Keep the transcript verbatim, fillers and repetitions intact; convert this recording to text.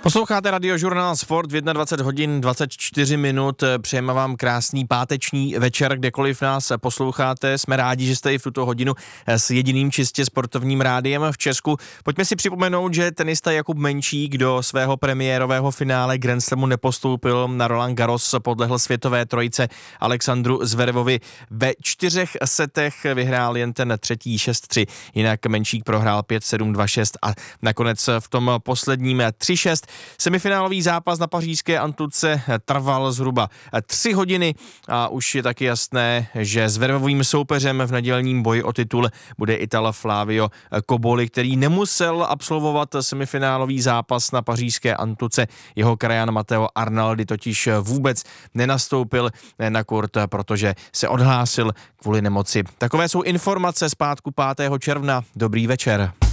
Posloucháte Radiožurnál Sport v dvacet jedna hodin dvacet čtyři minut. Přejeme vám krásný páteční večer, kdekoliv nás posloucháte. Jsme rádi, že jste i v tuto hodinu s jediným čistě sportovním rádiem v Česku. Pojďme si připomenout, že tenista Jakub Menčík do svého premiérového finále Grand Slamu nepostoupil. Na Roland Garros podlehl světové trojice Alexandru Zverevovi. Ve čtyřech setech vyhrál jen ten třetí šest tři. Jinak Menčík prohrál pět sedm dva šest a nakonec v tom posledním tři šest. Semifinálový zápas na pařížské Antuce trval zhruba tři hodiny a už je taky jasné, že Zverevovým soupeřem v nedělním boji o titul bude Ital Flavio Cobolli, který nemusel absolvovat semifinálový zápas na pařížské Antuce. Jeho krajan Matteo Arnaldi totiž vůbec nenastoupil na kurt, protože se odhlásil kvůli nemoci. Takové jsou informace z pátku pátého června. Dobrý večer.